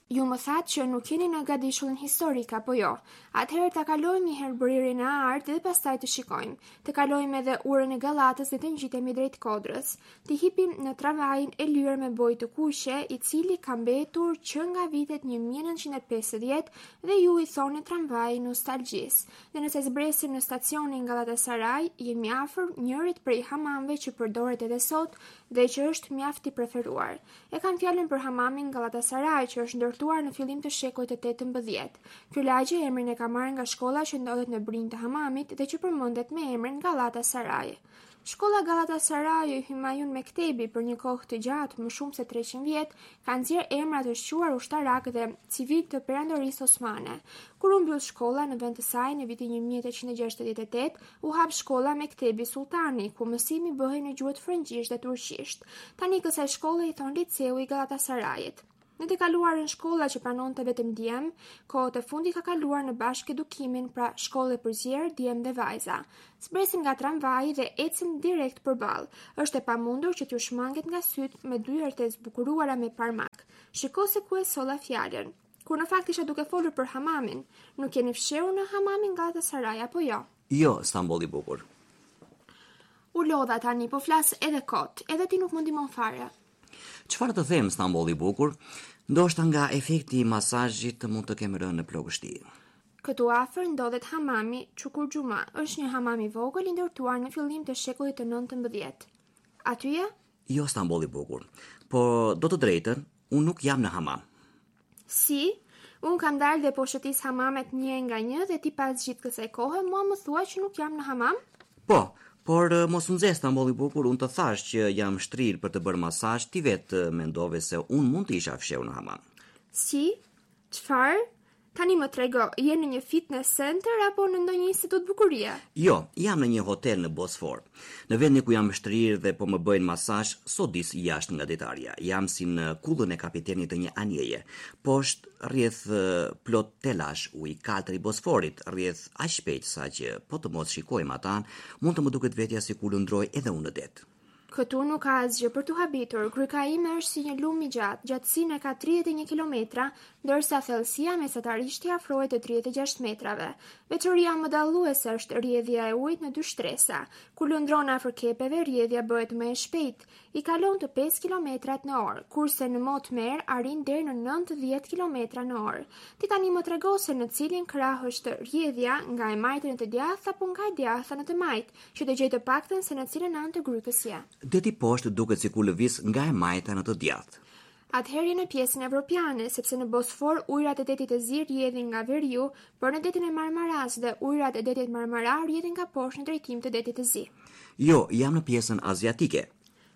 Ju më thatë që nuk jeni në gadishullin historik apo jo. Atëherë ta kalojmë një herë bëririn e artë dhe pastaj të shikojmë. Të kalojmë edhe urën e Gallatës dhe të ngjitemi drejt Kodrës. Të hipim në tramvajin e lyer me bojë të kuqe, i cili ka mbetur që nga vitet 1950 dhe ju i thoni tramvaj nostalgjisë. Dhe nëse zbresim në stacionin Galatasaray, jemi afër njërit prej hamamve që përdoret edhe sot dhe që është mjaft i preferuar. E kam fjalën për hamamin Galatasaray që është ndërtuar në fillim të shekullit të 18. Ky lagje emrin e ka marrë nga shkolla që ndodhet në brinjë të hamamit dhe që përmendet me emrin Galatasaray. Shkolla Galatasaray Humayun Mektebi për një kohë të gjatë, më shumë se 300 vjet, ka nxjerrë emra të shquar ushtarak dhe civil të perandorisë osmane. Kur u mbyll shkolla në vend të saj në vitin 1868, u hap shkolla Mektebi Sultani, ku mësimi bëhej në gjuhët frëngjisht dhe turqisht. Tani kësaj shkolle i thon Liceu i Galatasarayit. Në të kaluarën shkolla që pranonte vetëm djem, kohët e fundit ka kaluar në bashkëedukimin, pra shkollë për zjerë, djem dhe vajza. Zbresim nga tramvaji dhe ecim direkt përballë. Është e pamundur që t'ju shmanget nga syt me dy erë zbukuruara me parmak. Shiko se ku e solla fjalën. Kur në fakt isha duke folur për hamamin, nuk jeni fshehur në hamamin Galatasaray apo jo? Jo, Stamboll i bukur. U lodha tani, po flas edhe kot, edhe ti nuk më ndihmon fare. Çfarë të them, Stamboll i bukur? Ndoshta nga efekti i masazhit mund të kem rënë në plogështi. Këtu afër ndodhet hamami Çukur Xhuma. Është një hamam i vogël i ndërtuar në fillim të shekullit të 19. Atyje? Jo, Stamboll i bukur. Po do të drejtën, unë nuk jam në hamam. Si? Unë kam dalë dhe po shëtis hamamet një nga një dhe ti pas gjithë kësaj kohe mua më thua që nuk jam në hamam? Po, por mos u nxes, Stamboll i bukur, unë të thash që jam shtrirë për të bërë masazh, ti vetë mendove se unë mund të isha fshehur në hamam. Si? Çfarë? Tani më trego, je në një fitness center apo në ndonjë institut bukurie? Jo, jam në një hotel në Bosfor. Në vendin ku jam shtrirë dhe po më bëjnë masazh, sodis jashtë nga detarja. Jam si në kullën e kapitenit të një anjeje. Poshtë rrjedh plot telash ujë kaltër i Bosforit, rrjedh aq shpejt sa që po të mos shikojmë ata, mund të më duket vetja sikur lundroj edhe unë në det. Këtu nuk ka asgjë për të habitur. Kryka ime është si një lum i gjatë, gjatësinë ka 31 kilometra, ndërsa thellësia mesatarisht i afrohet të 36 metrave. Veçoria më dalluese është rrjedhja e ujit në dy shtresa. Kur lundron afër kepeve, rrjedhja bëhet më e shpejtë, i kalon të 5 km/h, kurse në motmer arrin deri në 90 km/h. Ti tani më trego se në cilin krah është rrjedhja, nga e majtë në të djathtë apo nga e djathta në të majtë, që të gjej të paktën se në cilën anë të grykës je. Deti poshtë duket sikur lëviz nga e majta në të djathtë. Atëherë në pjesën evropiane, sepse në Bosfor ujërat e detit të zi rrjedhin nga veriu, por në detin e Marmaras dhe ujërat e detit Marmara rrjedhin nga poshtë në drejtim të detit të zi. Jo, jam në pjesën aziatike.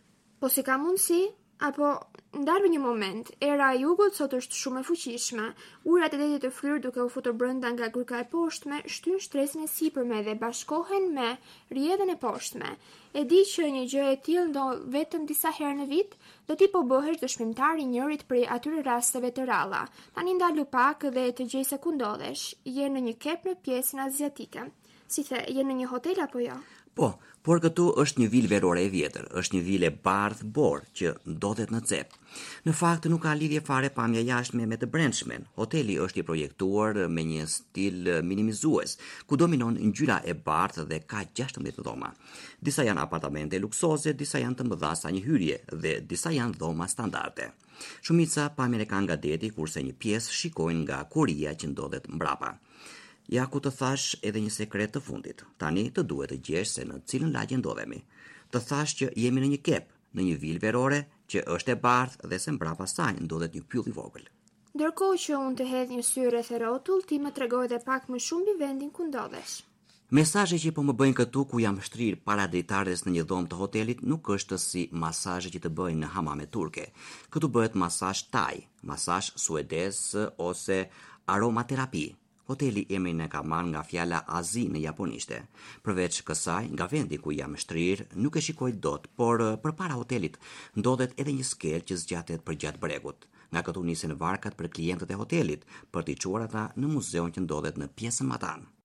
Po si ka mundësi? Apo ndalë një moment, era e jugut sot është shumë e fuqishme. Ujërat e detit të fryrë duke u futur brenda nga gryka e poshtme shtyn shtresën e sipërme dhe bashkohen me rrjedhën e poshtme. E di që një gjë e tillë ndodh vetëm disa herë në vit, do ti po bëhesh dëshmimtar i njërit prej atyre rasteve të ralla. Tani ndalu pak dhe të gjej se ku ndodhesh. Je në një kep në pjesën aziatike. Si the, je në një hotel apo jo? Po, por këtu është një vilë verore e vjetër, është një vilë e bardhë bor që ndodhet në cep. Në fakt nuk ka lidhje fare pamja jashtme me të brendshmen. Hoteli është i projektuar me një stil minimizues, ku dominon ngjyra e bardhë dhe ka 16 dhoma. Disa janë apartamente luksoze, disa janë të mëdha sa një hyrje dhe disa janë dhoma standarde. Shumica pamjen e kanë nga deti, kurse një pjesë shikojnë nga kuria që ndodhet mbrapa. Ja ku të thash edhe një sekret të fundit. Tani të duhet të gjesh se në cilën lagje ndodhemi. Të thash që jemi në një kep, në një vilë verore që është e bardhë dhe se mbrapa saj ndodhet një pyll i vogël. Ndërkohë që unë të hedh një sy rreth rrotull, ti më tregoj edhe pak më shumë mbi vendin ku ndodhesh. Mesazhet që po më bëjnë këtu ku jam shtrirë para drejtares në një dhomë të hotelit nuk është si masazhet që të bëjnë në hamame turke. Këtu bëhet masazh thai, masazh suedez ose aromaterapi. Hoteli emrin e ka marrë nga fjala Azi në japonishte. Përveç kësaj, nga vendi ku jam shtrirë, nuk e shikoj dot, por përpara hotelit ndodhet edhe një skelë që zgjatet përgjatë bregut. Nga këtu nisen varkat për klientët e hotelit, për t'i çuar ata në muzeun që ndodhet në pjesën matan.